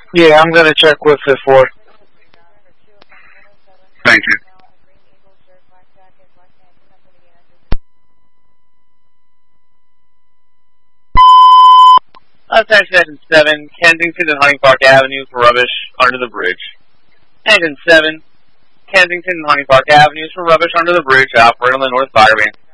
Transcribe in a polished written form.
Yeah, I'm going to check with Fifth Ward. Thank you. Engine 7, Kensington and Hunting Park Avenue for rubbish under the bridge. Engine 7, Kensington and Hunting Park Avenues for rubbish under the bridge, operating on the North Fire Main.